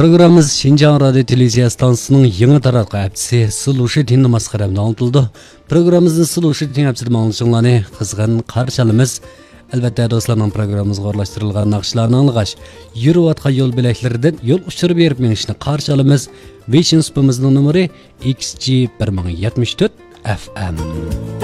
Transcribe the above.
Programımız Şinjan Radyo Televizya Stansiyasının yeni tarafı hepsi Sıluşu Tinli Maskarabı'na anlatıldı. Programımızın Sıluşu Tinli hepsini anlaşılanı kızgın karşılığımız. Elbette dostlarının programımızga ulaştırılgan nakışlarını anlığaş. Yürüvatqa yol bileklerden yol uçurup verip menişini karşılığımız. Vision spamızın numara XG1074 FM.